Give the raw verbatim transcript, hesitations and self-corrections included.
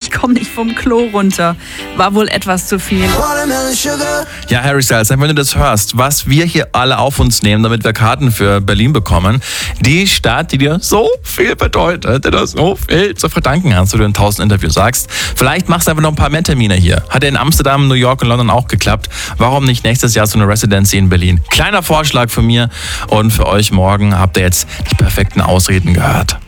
ich komme nicht vom Klo runter. War wohl etwas zu viel. Ja, Harry Styles, wenn du das hörst, was wir hier alle auf uns nehmen, damit wir Karten für Berlin bekommen, die Stadt, die dir so viel bedeutet, die dir so viel zu verdanken hast, wie du in tausend Interviews sagst. Vielleicht machst du einfach noch ein paar mehr Termine hier. Hat ja in Amsterdam, New York und London auch geklappt. Warum nicht nächstes Jahr so eine Residency in Berlin? Kleiner Vorschlag von mir und für euch morgen habt ihr jetzt die perfekten Ausreden gehört.